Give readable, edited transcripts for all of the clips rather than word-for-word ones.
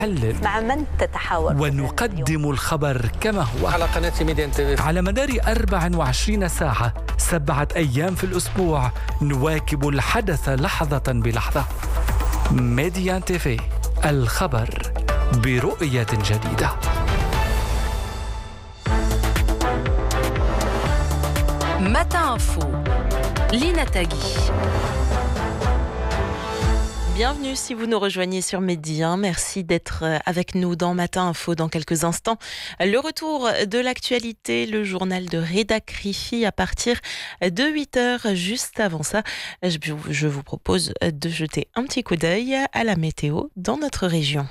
نحلل مع من تتحاور ونقدم الخبر كما هو على قناة ميديان تيفي على مدار 24 ساعة 7 أيام في الأسبوع. نواكب الحدث لحظة بلحظة. ميديان تيفي، الخبر برؤية جديدة. Matin Info, Lina Tagui. Bienvenue si vous nous rejoignez sur Medi 1. Merci d'être avec nous dans Matin Info dans quelques instants. Le retour de l'actualité, le journal de Reda Krifi à partir de 8h. Juste avant ça, je vous propose de jeter un petit coup d'œil à la météo dans notre région.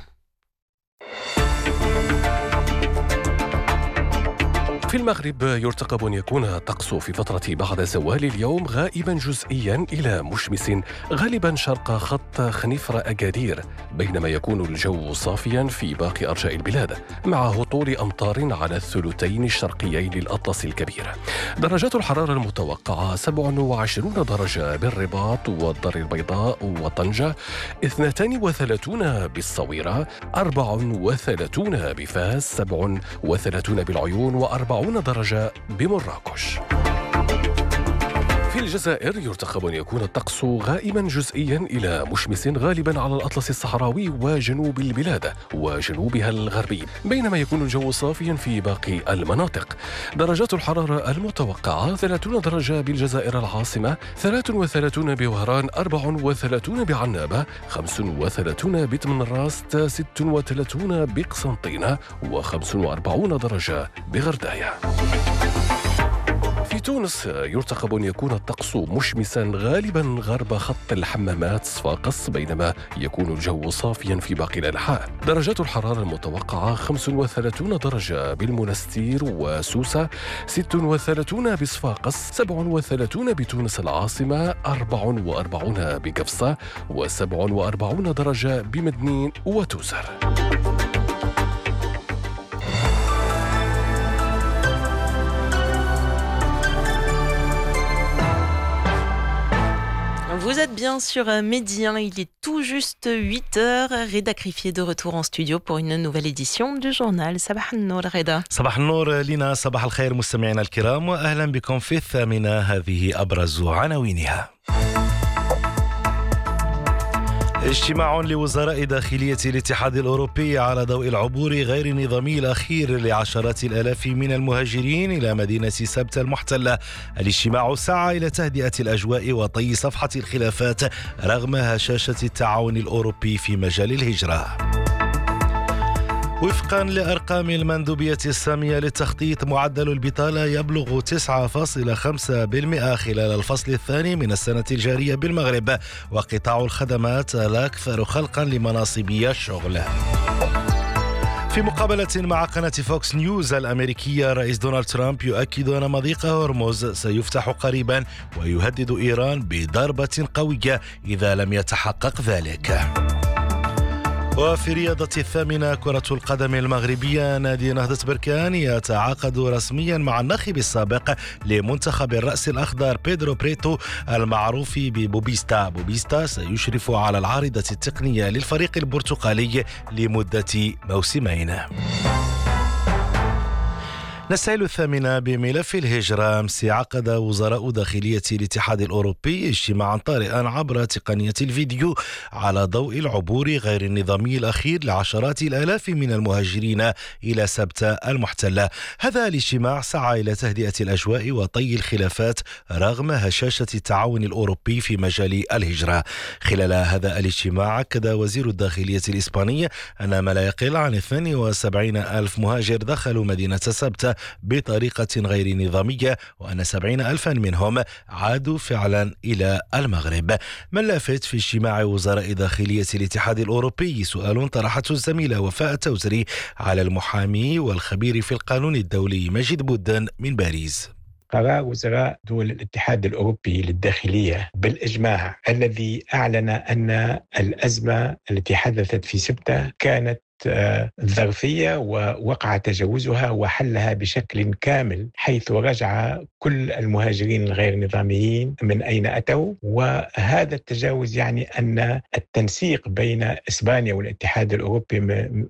في المغرب يرتقب أن يكون الطقس في فترة بعد زوال اليوم غائبا جزئيا إلى مشمس غالبا شرق خط خنيفر أكادير، بينما يكون الجو صافيا في باقي أرجاء البلاد مع هطول أمطار على الثلثين الشرقيين للأطلس الكبير. درجات الحرارة المتوقعة 27 درجة بالرباط والدار البيضاء وطنجة، 32 بالصويرة، 34 بفاس، 37 بالعيون، و40 درجة بمراكش. في الجزائر يرتقب أن يكون الطقس غائما جزئيا إلى مشمس غالبا على الأطلس الصحراوي وجنوب البلاد وجنوبها الغربي، بينما يكون الجو صافيا في باقي المناطق. درجات الحرارة المتوقعة 30 درجة بالجزائر العاصمة، 33 بوهران، 34 بعنابة، 35 بتمنراس، 36 بقسنطينة، و45 درجة بغرداية. في تونس يرتقب أن يكون الطقس مشمسا غالبا غرب خط الحمامات صفاقس، بينما يكون الجو صافيا في باقي الأنحاء. درجات الحرارة المتوقعة 35 درجة بالمنستير وسوسة، 36 بصفاقس، 37 بتونس العاصمة، 44 بقفصة، و47 درجة بمدنين وتوزر. Vous êtes bien sur Medi 1, il est tout juste 8h. Reda Krifi est de retour en studio pour une nouvelle édition du journal. صباح النور Reda. صباح النور لينا، صباح الخير مستمعينا الكرام، وأهلا بكم في الثامنة. هذه أبرز عناوينها. اجتماع لوزراء داخلية الاتحاد الأوروبي على ضوء العبور غير النظامي الأخير لعشرات الآلاف من المهاجرين إلى مدينة سبتة المحتلة. الاجتماع سعى إلى تهدئة الأجواء وطي صفحة الخلافات رغم هشاشة التعاون الأوروبي في مجال الهجرة. وفقا لأرقام المندوبية السامية للتخطيط، معدل البطالة يبلغ 9.5% خلال الفصل الثاني من السنة الجارية بالمغرب، وقطاع الخدمات الأكثر خلقا لمناصب الشغل. في مقابلة مع قناة فوكس نيوز الأمريكية، رئيس دونالد ترامب يؤكد أن مضيق هرمز سيفتح قريبا، ويهدد إيران بضربة قوية إذا لم يتحقق ذلك. وفي رياضة الثامنة، كرة القدم المغربية، نادي نهضة بركان يتعاقد رسميا مع الناخب السابق لمنتخب الرأس الأخضر بيدرو بريتو المعروف ببوبيستا. بوبيستا سيشرف على العارضة التقنية للفريق البرتقالي لمدة موسمين. نستهل الثامنة بملف الهجرة. أمس عقد وزراء داخلية الاتحاد الأوروبي اجتماعا طارئا عبر تقنية الفيديو على ضوء العبور غير النظامي الأخير لعشرات الآلاف من المهاجرين إلى سبتة المحتلة. هذا الاجتماع سعى إلى تهدئة الأجواء وطي الخلافات رغم هشاشة التعاون الأوروبي في مجال الهجرة. خلال هذا الاجتماع أكد وزير الداخلية الإسباني أن ما لا يقل عن 72 ألف مهاجر دخلوا مدينة سبتة بطريقة غير نظامية، وأن 70 ألفا منهم عادوا فعلا إلى المغرب. من لافت في اجتماع وزراء داخلية الاتحاد الأوروبي سؤال طرحته الزميلة وفاء التوزري على المحامي والخبير في القانون الدولي مجد بودن من باريس. قرار وزراء دول الاتحاد الأوروبي للداخلية بالإجماع الذي أعلن أن الأزمة التي حدثت في سبتة كانت الظرفية ووقع تجاوزها وحلها بشكل كامل، حيث رجع كل المهاجرين الغير نظاميين من أين أتوا. وهذا التجاوز يعني أن التنسيق بين إسبانيا والاتحاد الأوروبي